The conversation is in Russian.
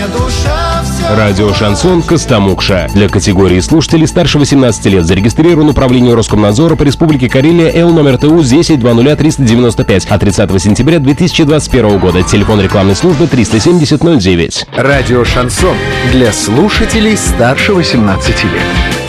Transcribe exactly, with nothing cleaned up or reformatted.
душа все. Радио «Шансон» Костомукша. Для категории слушателей старше восемнадцати лет зарегистрирован управление Роскомнадзора по Республике Карелия Л номер ТУ десять двадцать ноль триста девяносто пять от тридцатого сентября две тысячи двадцать первого года. Телефон рекламной службы триста семьдесят ноль девять. Радио «Шансон» для слушателей старше восемнадцати лет.